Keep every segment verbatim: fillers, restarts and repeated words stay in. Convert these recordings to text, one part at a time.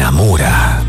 enamora.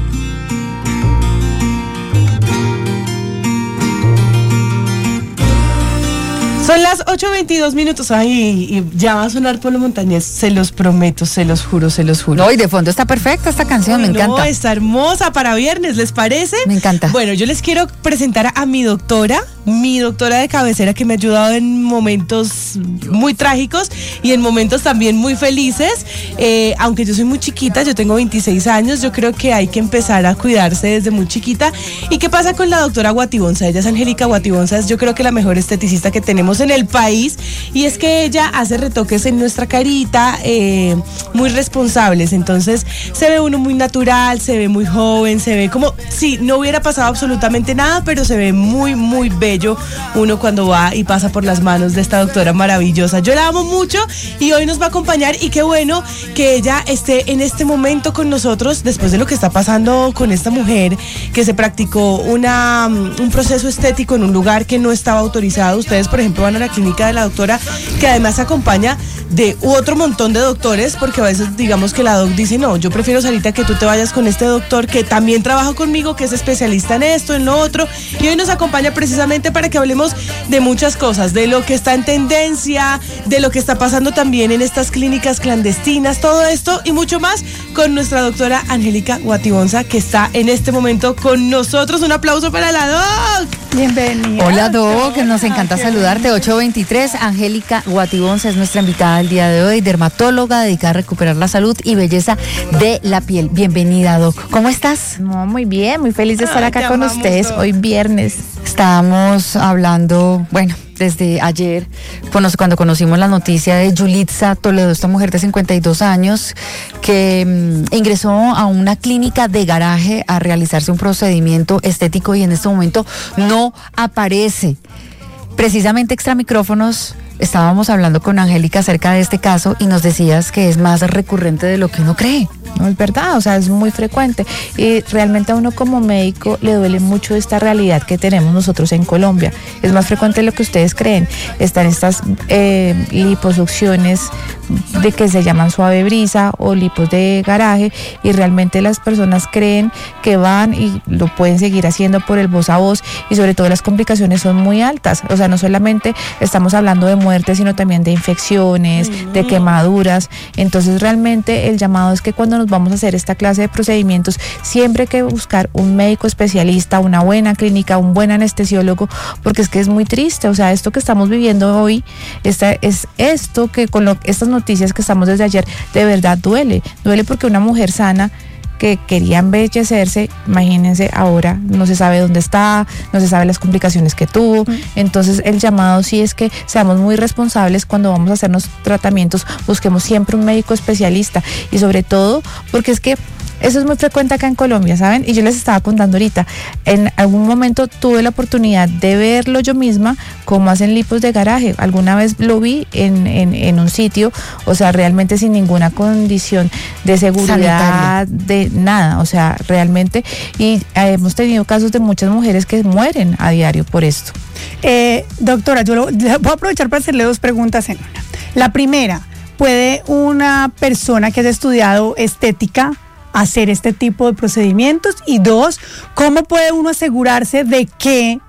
Son las ocho veintidós minutos. Ay, y ya va a sonar Polo Montañés. Se los prometo, se los juro, se los juro. No, y de fondo está perfecta esta canción, Ay, me encanta. No, está hermosa para viernes, ¿les parece? Me encanta. Bueno, yo les quiero presentar a mi doctora, mi doctora de cabecera, que me ha ayudado en momentos muy trágicos y en momentos también muy felices. Eh, aunque yo soy muy chiquita, yo tengo veintiséis años, yo creo que hay que empezar a cuidarse desde muy chiquita. ¿Y qué pasa con la doctora Guatibonza? Ella es Angélica Guatibonza, es yo creo que la mejor esteticista que tenemos en el país, y es que ella hace retoques en nuestra carita eh, muy responsables. Entonces se ve uno muy natural, se ve muy joven, se ve como si no hubiera pasado absolutamente nada, pero se ve muy muy bello uno cuando va y pasa por las manos de esta doctora maravillosa. Yo la amo mucho y hoy nos va a acompañar, y qué bueno que ella esté en este momento con nosotros después de lo que está pasando con esta mujer que se practicó una, un proceso estético en un lugar que no estaba autorizado. Ustedes, por ejemplo, van a la clínica de la doctora, que además se acompaña de otro montón de doctores, porque a veces digamos que la doc dice, no, yo prefiero, Sarita, que tú te vayas con este doctor que también trabaja conmigo, que es especialista en esto, en lo otro, y hoy nos acompaña precisamente para que hablemos de muchas cosas, de lo que está en tendencia, de lo que está pasando también en estas clínicas clandestinas, todo esto y mucho más con nuestra doctora Angélica Guatibonza, que está en este momento con nosotros. Un aplauso para la doc. Bienvenida. Hola, Doc, nos encanta saludarte. ocho veintitrés, Angélica Guatibonza es nuestra invitada del día de hoy, dermatóloga dedicada a recuperar la salud y belleza de la piel. Bienvenida, Doc. ¿Cómo estás? No, muy bien, muy feliz de estar Ay, acá te con amamos, ustedes Doc. hoy viernes. Estábamos hablando, bueno, desde ayer, cuando conocimos la noticia de Yulitza Toledo, esta mujer de cincuenta y dos años, que mmm, ingresó a una clínica de garaje a realizarse un procedimiento estético y en este momento no aparece. Precisamente extra micrófonos estábamos hablando con Angélica acerca de este caso y nos decías que es más recurrente de lo que uno cree. No es verdad, o sea, es muy frecuente y realmente a uno como médico le duele mucho esta realidad que tenemos nosotros en Colombia. Es más frecuente de lo que ustedes creen. Están estas eh, liposucciones de que se llaman suave brisa o lipos de garaje, y realmente las personas creen que van y lo pueden seguir haciendo por el voz a voz, y sobre todo las complicaciones son muy altas. O sea, no solamente estamos hablando de muerte, sino también de infecciones, mm. de quemaduras. Entonces realmente el llamado es que cuando nos vamos a hacer esta clase de procedimientos, siempre hay que buscar un médico especialista, una buena clínica, un buen anestesiólogo, porque es que es muy triste. O sea, esto que estamos viviendo hoy, esta, es esto que con lo, estas noticias que estamos desde ayer, de verdad duele, duele porque una mujer sana que quería embellecerse, imagínense, ahora no se sabe dónde está, no se sabe las complicaciones que tuvo. Entonces el llamado sí es que seamos muy responsables cuando vamos a hacernos tratamientos, busquemos siempre un médico especialista, y sobre todo porque es que eso es muy frecuente acá en Colombia, ¿saben? Y yo les estaba contando ahorita, en algún momento tuve la oportunidad de verlo yo misma, cómo hacen lipos de garaje. Alguna vez lo vi en, en, en un sitio, o sea, realmente sin ninguna condición de seguridad, sanitaria, de nada, o sea, realmente, y eh, hemos tenido casos de muchas mujeres que mueren a diario por esto. Eh, doctora, yo lo, voy a aprovechar para hacerle dos preguntas en una. La primera, ¿puede una persona que haya estudiado estética hacer este tipo de procedimientos? Y dos, ¿cómo puede uno asegurarse de que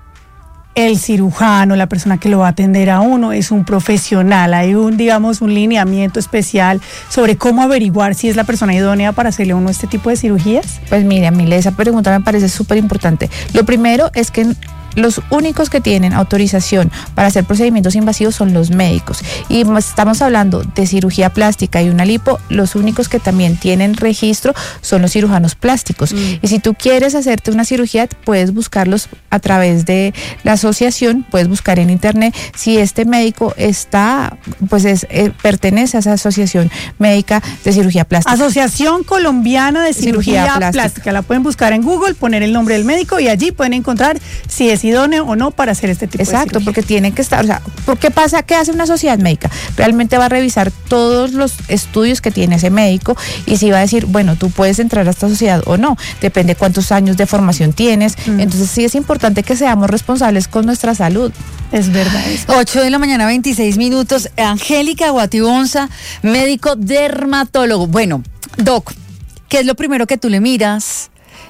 el cirujano, la persona que lo va a atender a uno, es un profesional? Hay un, digamos, un lineamiento especial sobre cómo averiguar si es la persona idónea para hacerle a uno este tipo de cirugías. Pues mire, a mí esa pregunta me parece súper importante. Lo primero es que los únicos que tienen autorización para hacer procedimientos invasivos son los médicos, y estamos hablando de cirugía plástica y una lipo, los únicos que también tienen registro son los cirujanos plásticos. Mm. Y si tú quieres hacerte una cirugía, puedes buscarlos a través de la asociación, puedes buscar en internet si este médico está, pues es, eh, pertenece a esa asociación médica de cirugía plástica. Asociación Colombiana de Cirugía, cirugía plástica. plástica. La pueden buscar en Google, poner el nombre del médico y allí pueden encontrar si es idóneo o no para hacer este tipo Exacto, de cirugía. Porque tienen que estar, o sea, ¿por qué pasa? ¿Qué hace una sociedad médica? Realmente va a revisar todos los estudios que tiene ese médico y si va a decir, bueno, tú puedes entrar a esta sociedad o no, depende cuántos años de formación tienes. Mm. Entonces sí es importante que seamos responsables con nuestra salud. Es verdad. ocho de la mañana, veintiséis minutos. Angélica Guatibonza, médico dermatólogo. Bueno, Doc, ¿qué es lo primero que tú le miras?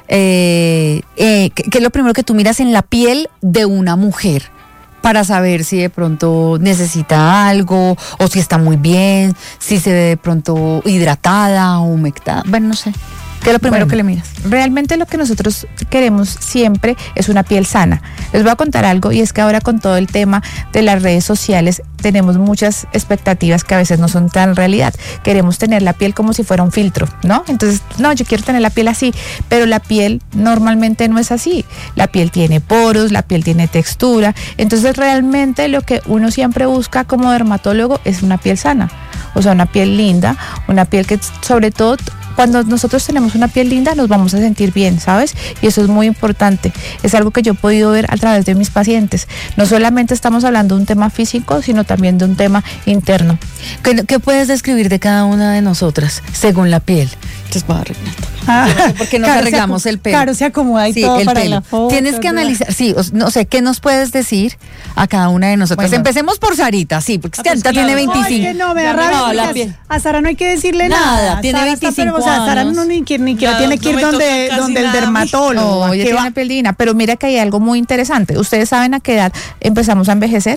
Eh, eh, ¿qué, ¿Qué es lo primero que tú miras en la piel de una mujer? Para saber si de pronto necesita algo, o si está muy bien, si se ve de pronto hidratada o humectada. Bueno, no sé. ¿Qué es lo primero Bueno, que le miras? Realmente lo que nosotros queremos siempre es una piel sana. Les voy a contar algo, y es que ahora con todo el tema de las redes sociales tenemos muchas expectativas que a veces no son tan realidad. Queremos tener la piel como si fuera un filtro, ¿no? Entonces, no, yo quiero tener la piel así, pero la piel normalmente no es así. La piel tiene poros, la piel tiene textura. Entonces, realmente lo que uno siempre busca como dermatólogo es una piel sana. O sea, una piel linda, una piel que sobre todo, cuando nosotros tenemos una piel linda nos vamos a sentir bien, ¿sabes? Y eso es muy importante. Es algo que yo he podido ver a través de mis pacientes. No solamente estamos hablando de un tema físico, sino también de un tema interno. ¿Qué, qué puedes describir de cada una de nosotras según la piel? Entonces, va a arreglar. Ah, Porque nos Caro se arreglamos aco- el pelo. Caro se acomoda y Sí, todo el para pelo. la foto. Tienes que ¿verdad? analizar, sí, o- no sé, ¿qué nos puedes decir a cada una de nosotras? Bueno. Empecemos por Sarita, sí, porque es que Ah, pues Sarita tiene claro. Ay, veinticinco. que no, me da Ya me rabia. no, porque la a- piel. A Sara no hay que decirle Nada, nada. tiene Sara está, veinticinco pero, o sea, Sara años. no ni, que- ni siquiera Ya, tiene no que ir me donde, toca casi donde el nada a mí. dermatólogo. No, ¿A ella qué tiene va? una piel divina, pero mira que hay algo muy interesante. ¿Ustedes saben a qué edad empezamos a envejecer?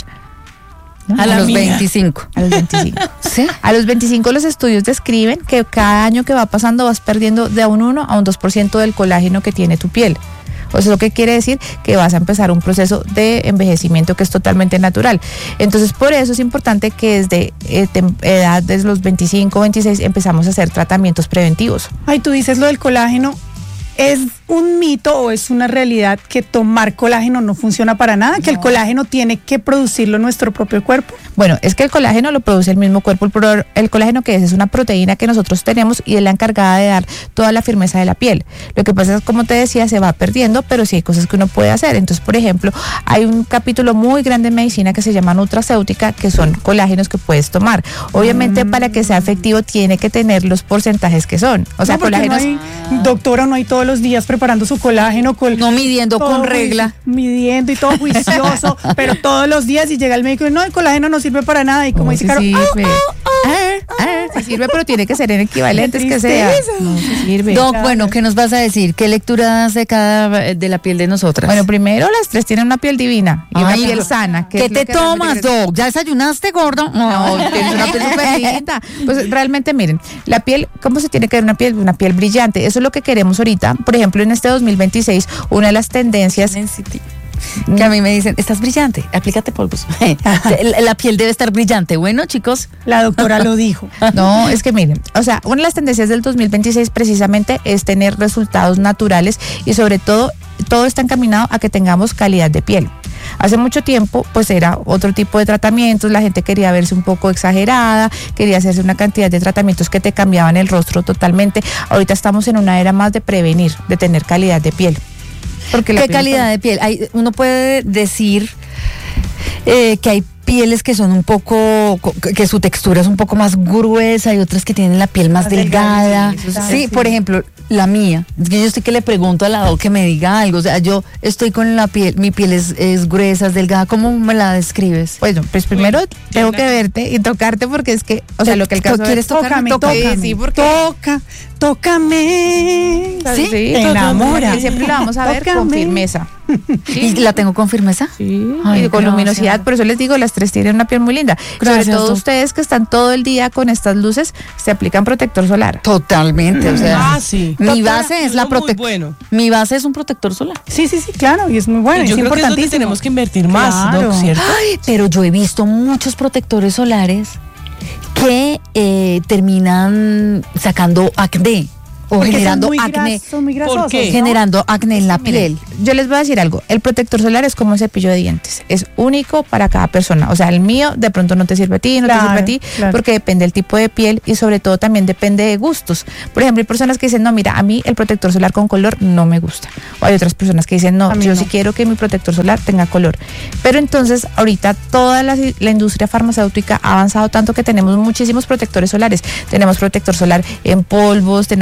A, A la los mía. veinticinco. A los veinticinco. ¿Sí? A los veinticinco los estudios describen que cada año que va pasando vas perdiendo de un uno a un dos por ciento del colágeno que tiene tu piel. O sea, lo que quiere decir que vas a empezar un proceso de envejecimiento que es totalmente natural. Entonces, por eso es importante que desde eh, tem- edad, desde los veinticinco, veintiséis, empezamos a hacer tratamientos preventivos. Ay, tú dices lo del colágeno. ¿Es un mito o es una realidad que tomar colágeno no funciona para nada? ¿Que el colágeno tiene que producirlo nuestro propio cuerpo? Bueno, es que el colágeno lo produce el mismo cuerpo. El, pro- el colágeno que es es una proteína que nosotros tenemos y es la encargada de dar toda la firmeza de la piel. Lo que pasa es, como te decía, se va perdiendo, pero sí hay cosas que uno puede hacer. Entonces, por ejemplo, hay un capítulo muy grande en medicina que se llama nutracéutica, que son colágenos que puedes tomar. Obviamente, Mm. para que sea efectivo, tiene que tener los porcentajes que son. O sea, No, porque colágenos... no hay, doctora, no hay todos los días preparando su colágeno. Col, No midiendo todo con juicio- regla. Midiendo y todo juicioso, pero todos los días y llega el médico y no, el colágeno no sirve para nada. Y como No, dice sí Caro, sirve. "Ah, Ah, ah, sí sirve, pero tiene que ser en equivalentes Qué que sea. tristeza. No, sí sirve. Doc, Claro. bueno, ¿qué nos vas a decir? ¿Qué lectura das de cada de la piel de nosotras? Bueno, primero las tres tienen una piel divina y Ay, una piel sana. que ¿Qué es lo te que realmente tomas, queremos. Doc? ¿Ya desayunaste, gordo? No, tienes una piel súper linda. Pues realmente, miren, la piel, ¿cómo se tiene que ver una piel? Una piel brillante. Eso es lo que queremos ahorita. Por ejemplo, en este dos mil veintiséis, una de las tendencias... Que a mí me dicen, estás brillante, aplícate polvos. la, la piel debe estar brillante. Bueno, chicos, la doctora lo dijo. No, es que miren, o sea, una de las tendencias del dos mil veintiséis precisamente es tener resultados naturales y sobre todo, todo está encaminado a que tengamos calidad de piel. Hace mucho tiempo, pues era otro tipo de tratamientos, la gente quería verse un poco exagerada, quería hacerse una cantidad de tratamientos que te cambiaban el rostro totalmente. Ahorita estamos en una era más de prevenir, de tener calidad de piel. Porque la ¿qué piel calidad de piel? Hay, uno puede decir eh, que hay pieles que son un poco, co- que su textura es un poco más gruesa y otras que tienen la piel más, Más delgada. delgadita, Sí, sí. por ejemplo, la mía. Es que yo estoy que le pregunto a la doc que me diga algo. O sea, yo estoy con la piel, mi piel es, es gruesa, es delgada. ¿Cómo me la describes? Bueno, pues primero tengo que verte y tocarte porque es que, o sea, lo que el caso ¿Quieres es... tocarme? Tócame, Tócame. tócame. Sí, porque- Toca, tócame. ¿Sí? Te enamora. Y siempre la vamos a ver con Tócame. firmeza. ¿Y la tengo con firmeza? Sí, Ay, y con gracias. luminosidad, por eso les digo, las tres tienen una piel muy linda. Gracias, Sobre todo doc. ustedes que están todo el día con estas luces, se aplican protector solar. Totalmente, o sea, Ah, sí. mi Doctora, base es la muy protección. bueno. Mi base es un protector solar. Sí, sí, sí, claro, y es muy bueno, Y yo es creo que es donde importantísimo. tenemos que invertir más, Claro. Doc, ¿cierto? Ay, pero yo he visto muchos protectores solares que eh, terminan sacando acné o Porque son generando muy acné, gras- son muy ¿Por grasosos, qué? ¿no? generando acné en la Miren, piel. yo les voy a decir algo, el protector solar es como un cepillo de dientes, es único para cada persona, o sea, el mío de pronto no te sirve a ti, no Claro, te sirve a ti, claro. porque depende del tipo de piel y sobre todo también depende de gustos. Por ejemplo, hay personas que dicen, no, mira, a mí el protector solar con color no me gusta, o hay otras personas que dicen, no, A mí yo no. sí quiero que mi protector solar tenga color. Pero entonces, ahorita toda la, la industria farmacéutica ha avanzado tanto que tenemos muchísimos protectores solares, tenemos protector solar en polvos, tenemos protector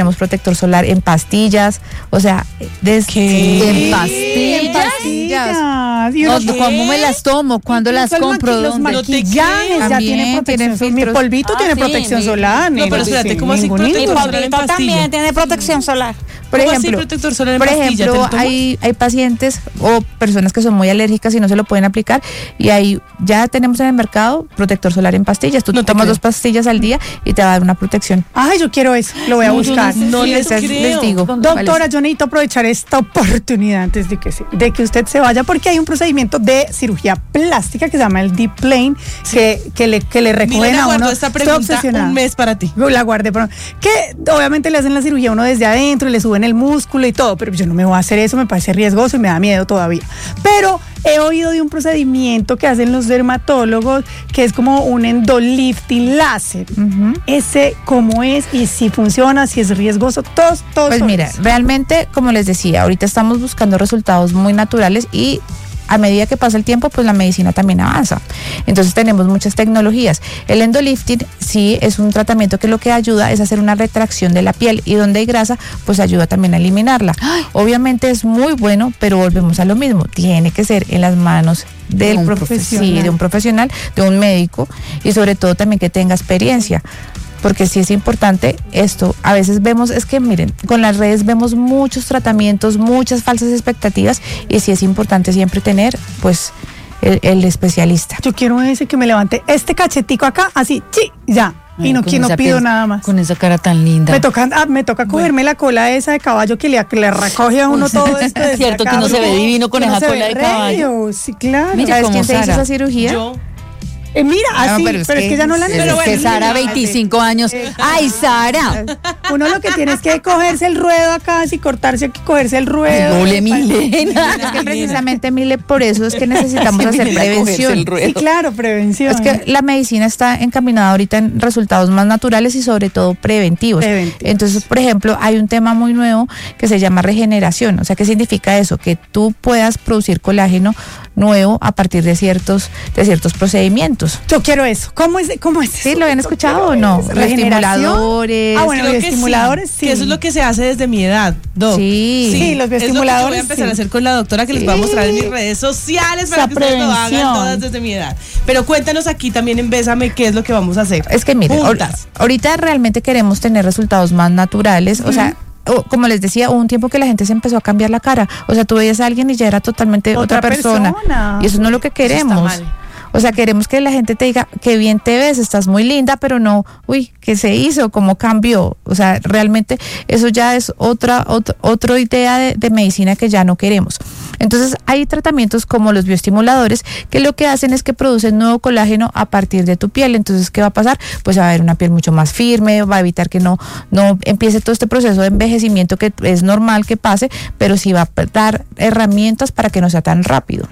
protector solar en pastillas, o sea, desde ¿Qué? En pastillas. En pastillas. Y No, uno- ¿cómo me las tomo? ¿Cuándo las Incluso el compro? maqui- Los ¿Dónde? No te maquillajes creo. ya También tienen protección tienen solar. Mi filtros. polvito Ah, tiene sí, protección mi- solar. No, pero nena, espérate, sí, ¿cómo así ningunito. protector solar en pastilla? tiene protección solar. Por ¿Cómo así ejemplo, protector solar en por pastilla? ¿Te lo ejemplo, tomas? hay, hay pacientes o personas que son muy alérgicas y no se lo pueden aplicar, y ahí ya tenemos en el mercado protector solar en pastillas. Tú No te tomas creo. dos pastillas al día y te va a dar una protección. Ay, yo quiero eso. Lo voy a No, yo buscar. no les Entonces, creo. les digo. Doctora, yo necesito aprovechar esta oportunidad antes de que, se- de que usted se vaya, porque hay un procedimiento de cirugía plástica que se llama el Deep Plane, que, que le, que le recogen Milena a uno. guardó esta Estoy pregunta obsesionada. un mes para ti. Yo la guardé, pero que obviamente le hacen la cirugía a uno desde adentro y le suben el músculo y todo, pero yo no me voy a hacer eso, me parece riesgoso y me da miedo todavía. Pero he oído de un procedimiento que hacen los dermatólogos que es como un endolifting láser. Ujú. Ese cómo es y si funciona, si es riesgoso, todos, todos. Pues son mira, eso. realmente, como les decía, ahorita estamos buscando resultados muy naturales y a medida que pasa el tiempo, pues la medicina también avanza. Entonces tenemos muchas tecnologías. El endolifting sí es un tratamiento que lo que ayuda es hacer una retracción de la piel, y donde hay grasa, pues ayuda también a eliminarla. Obviamente es muy bueno, pero volvemos a lo mismo. Tiene que ser en las manos del De un profe- profesional. sí, de un profesional, de un médico, y sobre todo también que tenga experiencia. Porque sí es importante esto. A veces vemos, es que miren, con las redes vemos muchos tratamientos, muchas falsas expectativas, y sí es importante siempre tener, pues, el, el especialista. Yo quiero ese que me levante este cachetico acá, así, sí, ya. Y no, Con que no esa pido piel- nada más. Con esa cara tan linda. Me toca, ah, me toca cogerme la cola esa de caballo que le, que le recoge a uno todo esto. desde Cierto acá, que uno se porque ve divino con uno esa se cola ve de caballo. regio, sí, claro. Mira ¿Sabes cómo quién se hizo Sara. esa cirugía? Yo. Eh, mira, Ah, así, pero pero, es es, que- que ya no la Es Pero que bueno, Sara, mira, veinticinco años. ¡Ay, Sara! Uno lo que tiene es que cogerse el ruedo acá, así cortarse aquí, cogerse el ruedo. Doble Milena. Es que precisamente, Mile, por eso es que necesitamos hacer Milena, cogerse prevención. el ruedo. Sí, claro, prevención. Es que la medicina está encaminada ahorita en resultados más naturales y sobre todo preventivos. Preventivos. Entonces, por ejemplo, hay un tema muy nuevo que se llama regeneración. O sea, ¿qué significa eso? Que tú puedas producir colágeno nuevo a partir de ciertos, de ciertos procedimientos. Yo quiero eso. ¿Cómo es? ¿Cómo es ¿Sí? eso? ¿Lo habían Yo escuchado quiero o no? eso. Los ¿Regeneración? estimuladores. Ah, bueno, Creo los que estimuladores, sí. Que eso es lo que se hace desde mi edad, Doc. Sí. Sí, los Es lo que yo voy bioestimuladores, a empezar sí. a hacer con la doctora, que les voy a mostrar en mis redes sociales para Esa que ustedes lo hagan prevención. todas desde mi edad. Pero cuéntanos aquí también en Bésame qué es lo que vamos a hacer. Es que miren, Juntas. ahor- ahorita realmente queremos tener resultados más naturales, o sea, o- como les decía, hubo un tiempo que la gente se empezó a cambiar la cara, o sea, tú veías a alguien y ya era totalmente otra, Otra persona. persona. Y eso no es lo que está queremos. mal. O sea, queremos que la gente te diga, qué bien te ves, estás muy linda, pero no, uy, ¿qué se hizo? ¿Cómo cambió? O sea, realmente eso ya es otra, otra, otra idea de, de medicina que ya no queremos. Entonces, hay tratamientos como los bioestimuladores que lo que hacen es que producen nuevo colágeno a partir de tu piel. Entonces, ¿qué va a pasar? Pues va a haber una piel mucho más firme, va a evitar que no, no empiece todo este proceso de envejecimiento que es normal que pase, pero sí va a dar herramientas para que no sea tan rápido.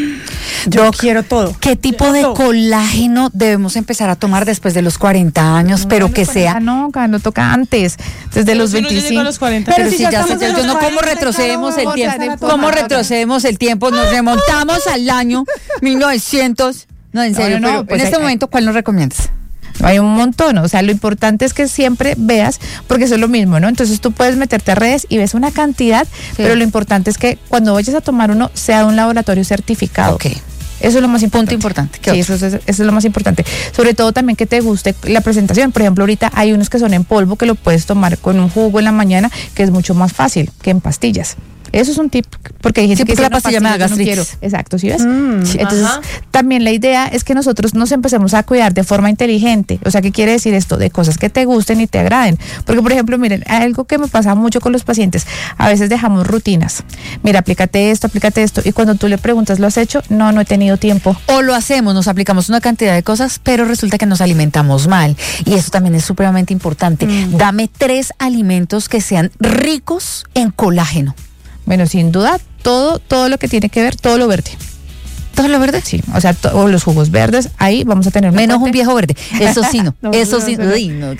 Yo quiero todo. ¿Qué tipo de Todo. colágeno debemos empezar a tomar después de los cuarenta años, pero que Ah, sea... no, acá no toca antes, desde Pero los si no, yo llego veinticinco. a los cuarenta. Pero Pero si si ya ya estamos se, en yo los no cómo cuarenta, retrocedemos el claro, tiempo, vamos a cómo tomar. retrocedemos el tiempo, nos remontamos al año mil novecientos. No, en No, serio, no, no, pero pues en este hay- momento, ¿cuál nos recomiendas? Hay un montón, o sea, lo importante es que siempre veas, porque eso es lo mismo, ¿no? Entonces tú puedes meterte a redes y ves una cantidad, pero lo importante es que cuando vayas a tomar uno, sea de un laboratorio certificado. Ok. Eso es lo más importante. Punto importante. ¿Qué Sí, otro? eso es, eso es lo más importante. Sobre todo también que te guste la presentación. Por ejemplo, ahorita hay unos que son en polvo que lo puedes tomar con un jugo en la mañana, que es mucho más fácil que en pastillas. Eso es un tip, porque hay gente Sí, que porque dice, la "No, pastilla me da pastillas yo no gastritis". quiero". Exacto, ¿sí ves? Mm, Sí, entonces, ajá. también la idea es que nosotros nos empecemos a cuidar de forma inteligente. O sea, ¿qué quiere decir esto? De cosas que te gusten y te agraden. Porque, por ejemplo, miren, algo que me pasa mucho con los pacientes, a veces dejamos rutinas. Mira, aplícate esto, aplícate esto, y cuando tú le preguntas, ¿lo has hecho? No, no he tenido tiempo. O lo hacemos, nos aplicamos una cantidad de cosas, pero resulta que nos alimentamos mal. Y eso también es supremamente importante. Dame tres alimentos que sean ricos en colágeno. Bueno, sin duda, todo, todo lo que tiene que ver, todo lo verde. ¿Todo lo verde? Sí, o sea, to- o los jugos verdes, ahí vamos a tener una Menos un fuente. viejo verde. Eso sí no. No, eso no, sí. no, no. Uy, no, gas.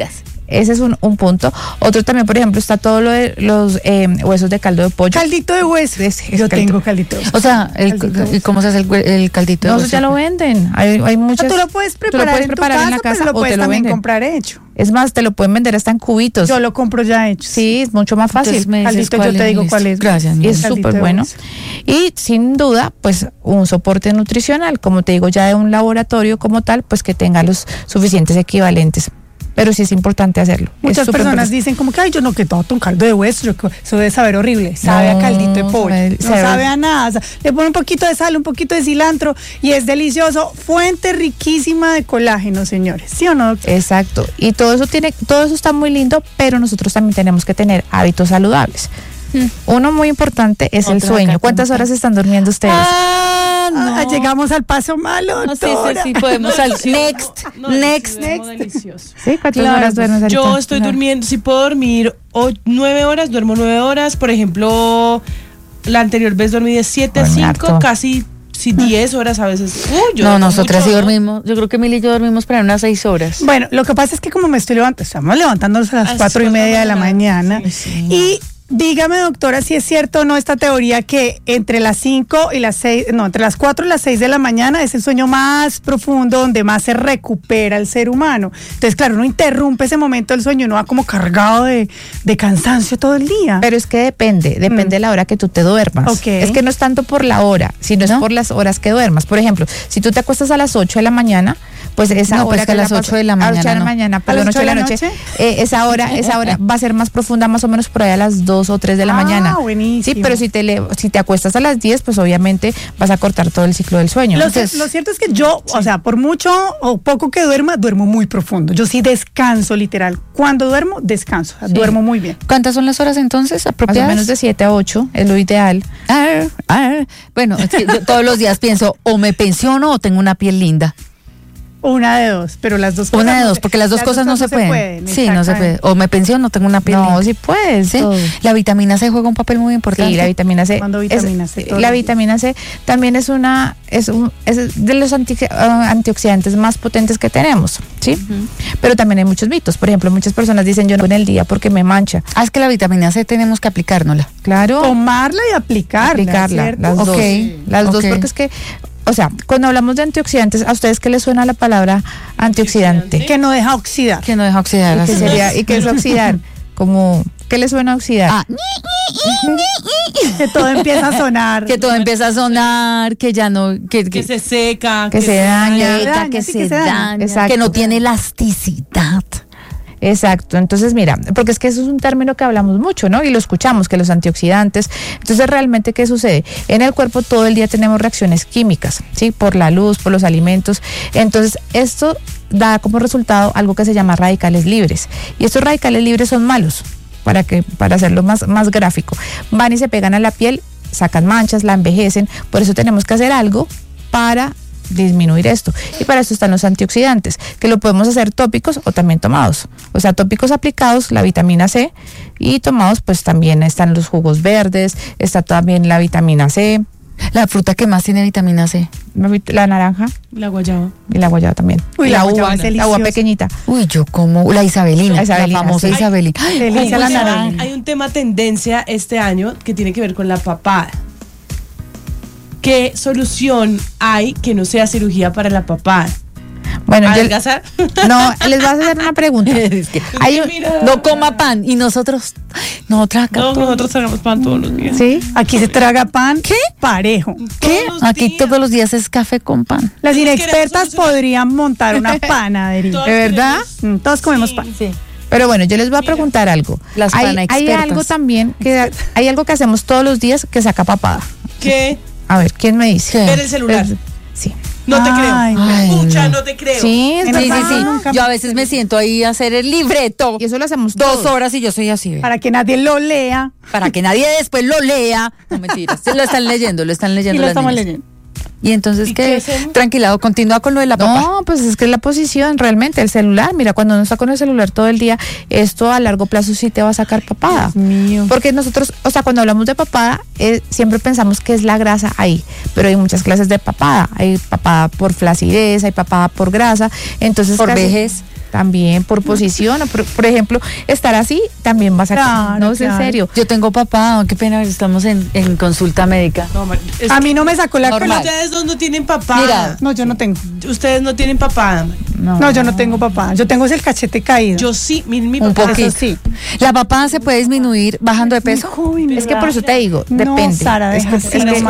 Ese es un, un punto. Otro también, por ejemplo, está todo lo de los eh, huesos de caldo de pollo. Caldito de hueso. Es- es Yo caldito. tengo caldito de hueso. O sea, el, Caldito de ¿y hueso. cómo se hace el, el caldito? de No, eso hueso? ya lo venden. Hay, hay Ah, muchas. tú lo puedes tú preparar, lo puedes en, tu preparar casa, en la casa pero lo o puedes te lo también venden. comprar hecho. Es más, te lo pueden vender hasta en cubitos. Yo lo compro ya hecho. Sí, es mucho más fácil. Entonces me dices Caldito, cuál yo te es, digo listo. cuál es. Gracias, Y mi es amor. Caldito súper de bueno. hueso. Y sin duda, pues un soporte nutricional, como te digo, ya de un laboratorio como tal, pues que tenga los suficientes equivalentes. Pero sí es importante hacerlo. Es Muchas súper personas importante. dicen como que, ay, yo no que todo un caldo de hueso, yo que- eso debe saber horrible, sabe No, a caldito de pollo, sabe- no sabe- sabe a nada, o sea, le pone un poquito de sal, un poquito de cilantro y es delicioso, fuente riquísima de colágeno, señores, ¿sí o no, doctor? Exacto. Y todo eso tiene, todo eso está muy lindo, pero nosotros también tenemos que tener hábitos saludables. Uno muy importante es el Otra sueño. acá, ¿Cuántas como horas están durmiendo ustedes? Ah, no. Ah, llegamos al paso malo, No, sí, sí, doctora. sí, podemos al Sí, next, no, no, next. sí, duermo delicioso. ¿Sí? ¿Cuántas Claro, horas duermes ahorita? Yo estoy Claro. durmiendo, si puedo dormir o- nueve horas, duermo nueve horas. Por ejemplo, la anterior vez dormí de siete a Duerme cinco, harto. casi sí, diez horas a veces. Uy, yo No, duermo nosotras sí mucho, ¿no? dormimos. Yo creo que Mili y yo dormimos para unas seis horas. Bueno, lo que pasa es que como me estoy levantando, estamos levantándonos a las A las cuatro y cuatro media de la mañana. Sí, sí. Y dígame, doctora, si es cierto o no esta teoría que entre las cinco y las seis, no, entre las cuatro y las seis de la mañana es el sueño más profundo donde más se recupera el ser humano. Entonces, claro, uno interrumpe ese momento del sueño, uno va como cargado de, de cansancio todo el día. Pero es que depende, depende Mm. de la hora que tú te duermas. Ok. Es que no es tanto por la hora, sino ¿No? es por las horas que duermas. Por ejemplo, si tú te acuestas a las ocho de la mañana, pues esa No, pues hora que a la las pas- ocho de la a las ocho mañana de la no. mañana, ¿A perdón, las ocho de la ocho noche, de la eh, esa hora, esa hora va a ser más profunda, más o menos por ahí a las dos o tres de la Ah, mañana. buenísimo. Sí, pero si te le- si te acuestas a las diez, pues obviamente vas a cortar todo el ciclo del sueño. Lo, Entonces, lo cierto es que yo, o sea, por mucho o poco que duerma, duermo muy profundo. Yo sí descanso, literal. Cuando duermo, descanso. O sea, Sí. duermo muy bien. ¿Cuántas son las horas entonces más o apropiadas? menos de siete a ocho es lo ideal. Ar, ar. Bueno, es que yo todos los días pienso, o me pensiono o tengo una piel linda. Una de dos, pero las dos cosas. Una de no dos, se- porque las dos cosas no se pueden. Sí, no se puede. O me pensiono o tengo una piel No, linda. sí puedes. Sí, todo. la vitamina C juega un papel muy importante. Sí, la vitamina C. Tomando vitamina C es- todos la los días. vitamina C también es una es, un, es de los anti- ah, antioxidantes más potentes que tenemos, ¿sí? Pero también hay muchos mitos. Por ejemplo, muchas personas dicen yo no en el día porque me mancha. Ah, es que la vitamina C tenemos que aplicárnosla. Claro, Tomarla y aplicarla. aplicarla, ¿cierto? las dos, Ok, las dos ok. porque es que, o sea, cuando hablamos de antioxidantes, ¿a ustedes qué les suena la palabra antioxidante? Que no deja oxidar. Que no deja oxidar. ¿Y qué así sería? es. ¿Y qué es oxidar? Como, ¿qué les suena a oxidar? Ah, Que todo empieza a sonar. que todo empieza a sonar, que ya no, que, Que que, se seca, que se daña, se daña, que sí, se que se daña. daña, Exacto. que no tiene elasticidad. Exacto, entonces mira, porque es que eso es un término que hablamos mucho, ¿no? Y lo escuchamos, que los antioxidantes. Entonces, realmente, ¿qué sucede? En el cuerpo todo el día tenemos reacciones químicas, ¿sí? Por la luz, por los alimentos. Entonces, esto da como resultado algo que se llama radicales libres. Y estos radicales libres son malos, para, que, para hacerlo más, más gráfico. Van y se pegan a la piel, sacan manchas, la envejecen. Por eso tenemos que hacer algo para disminuir esto. Y para eso están los antioxidantes, que lo podemos hacer tópicos o también tomados. O sea, tópicos aplicados, la vitamina C, y tomados pues también están los jugos verdes, está también la vitamina C, La fruta que más tiene vitamina C. la, vit- la naranja La guayaba. y la guayaba también. Uy, Y la la guayaba uva, es la uva deliciosa. pequeñita. Uy, yo como la isabelina, La isabelina, la famosa sí. isabelina. Ay, Delicia Hay la un tema- naranja. Hay un tema tendencia este año que tiene que ver con la papada. ¿Qué solución hay que no sea cirugía para la papada? Bueno, yo, ¿Adelgazar? no, les voy a hacer una pregunta. Es que Hay un- Mira. no coma pan y nosotros, nosotras acá No, todo- nosotros hagamos pan todos los días. ¿Sí? Aquí se traga pan. ¿Qué? Parejo. ¿Qué? Todos los Aquí días. todos los días es café con pan. Las Todos inexpertas queremos solucionar. podrían montar una panadería. Todos ¿De verdad? queremos- Mm, Todos comemos Sí. pan. Pero bueno, yo les voy a preguntar algo. Las hay, pana hay expertas. algo también que hay algo que hacemos todos los días que saca papada. ¿Qué? A ver, ¿quién me dice? ¿Qué? Ver el celular. Es- sí. No te Ay, creo. ay, Escucha, no. no te creo. Sí, es En Sí, sí, verdad. sí. nunca Yo a me- veces me siento ahí a hacer el libreto. Y eso lo hacemos Dos todos. horas y yo soy así, ¿ve? Para que nadie lo lea. Para que nadie después lo lea. No mentiras. Lo están leyendo, lo están leyendo Y lo las estamos niñas. leyendo. Y entonces ¿Y qué, qué hacemos? tranquilado, continúa con lo de la papa. No, pues es que es la posición realmente, el celular. Mira, cuando uno está con el celular todo el día, esto a largo plazo sí te va a sacar papada. Dios mío. Porque nosotros, o sea, cuando hablamos de papada, eh, siempre pensamos que es la grasa ahí, pero hay muchas clases de papada. Hay papada por flacidez, hay papada por grasa, entonces Por casi- vejez. también por posición, o por, por ejemplo, estar así, también vas a... Claro, no, es claro. en serio. Yo tengo papá, qué pena, estamos en, en consulta médica. No, Mar- es A que mí no me sacó la Normal. cola. ustedes dos no tienen papá. Mira. No, yo no tengo. Ustedes no tienen papá. No, yo no tengo papá. Yo tengo es el cachete caído. Yo sí, mi, mi Un papá. poquito. Eso sí. ¿La papada se puede disminuir bajando de peso? Joven, Es que por eso te digo, No, depende. Sara, es que, deja es así que- nomás.